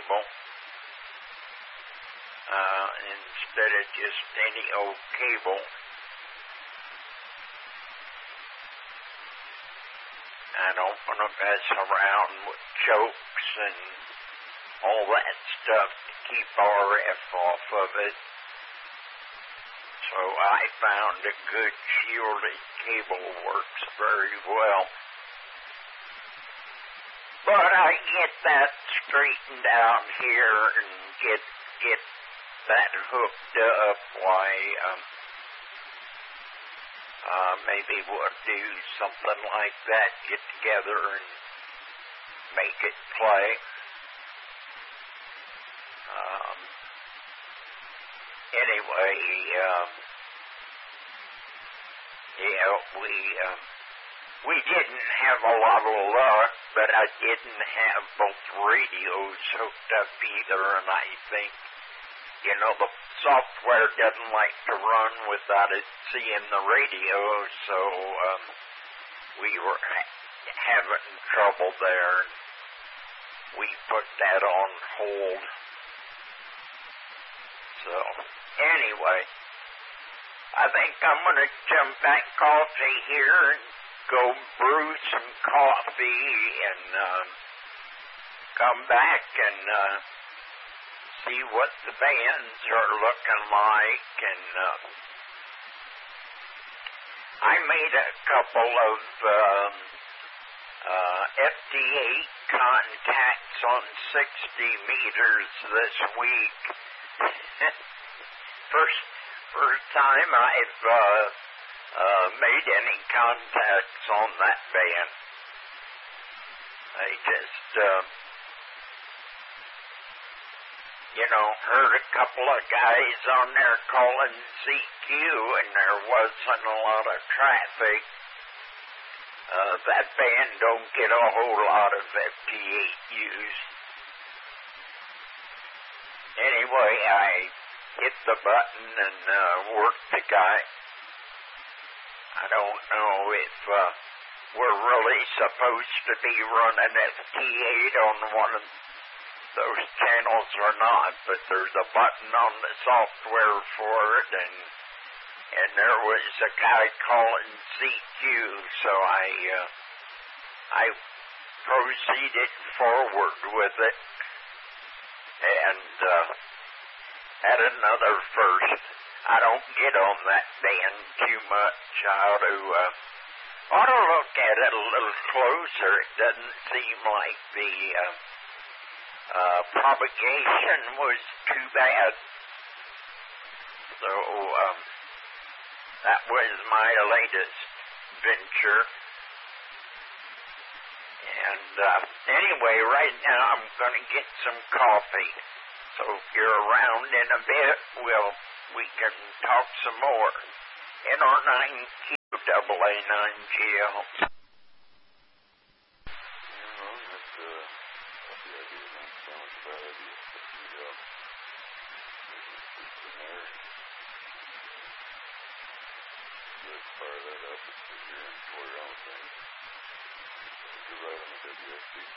cable instead of just any old cable. I don't want to mess around with chokes and all that stuff to keep RF off of it. So I found a good shielded cable works very well. But I get that straightened out here and get that hooked up. Why, maybe we'll do something like that, get together and make it play. Anyway, we didn't have a lot of luck, but I didn't have both radios hooked up either, and I think, the software doesn't like to run without it seeing the radio, so we were having trouble there. We put that on hold. So, anyway, I think I'm going to jump back coffee here and go brew some coffee and come back and see what the bands are looking like. And I made a couple of FDA contacts on 60 meters this week. First time I've made any contacts on that band. I just, heard a couple of guys on there calling CQ, and there wasn't a lot of traffic. That band don't get a whole lot of FT8 use. Anyway, I hit the button and worked the guy. I don't know if we're really supposed to be running FT8 on one of those channels or not, but there's a button on the software for it, and there was a guy calling CQ, so I proceeded forward with it, and had another first. I don't get on that band too much. I ought to look at it a little closer. It doesn't seem like the propagation was too bad. So that was my latest venture. And anyway, right now I'm going to get some coffee. So if you're around in a bit, we can talk some more. NR9QAA9GL. Fire that up and stick your employer on things. You're right on the WSB.